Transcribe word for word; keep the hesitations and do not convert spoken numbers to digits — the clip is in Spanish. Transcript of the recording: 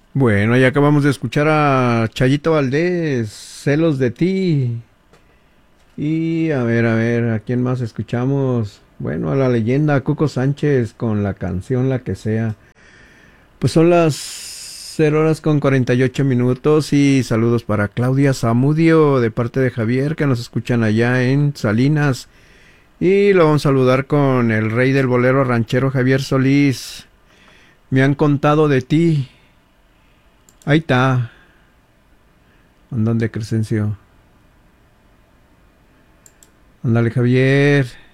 Bueno, ya acabamos de escuchar a Chayito Valdés, Celos de ti. Y a ver, a ver, ¿a quién más escuchamos? Bueno, a la leyenda Cuco Sánchez con la canción La que sea. Pues son las cero horas con cuarenta y ocho minutos y saludos para Claudia Zamudio de parte de Javier que nos escuchan allá en Salinas. Y lo vamos a saludar con el rey del bolero ranchero Javier Solís. Me han contado de ti. Ahí está. Andan de Crescencio. Ándale, Javier.